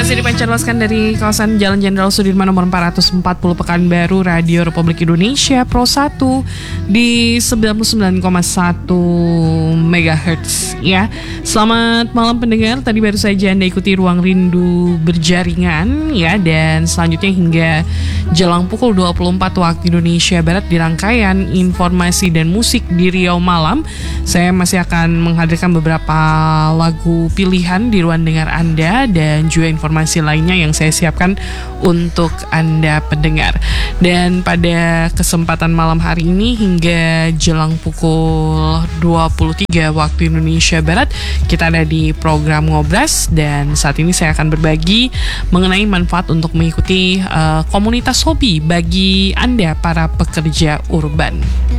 Masih dipancarkan dari kawasan Jalan Jenderal Sudirman nomor 440 Pekanbaru, Radio Republik Indonesia Pro 1 di 99,1 MHz ya. Selamat malam pendengar, tadi baru saja Anda ikuti Ruang Rindu Berjaringan ya, dan selanjutnya hingga jelang pukul 24 waktu Indonesia Barat di rangkaian informasi dan musik di Riau Malam, saya masih akan menghadirkan beberapa lagu pilihan di ruang dengar Anda dan juga informasi lainnya yang saya siapkan untuk Anda pendengar. Dan pada kesempatan malam hari ini hingga jelang pukul 23 waktu Indonesia Barat, kita ada di program Ngobras, dan saat ini saya akan berbagi mengenai manfaat untuk mengikuti komunitas hobi bagi Anda para pekerja urban.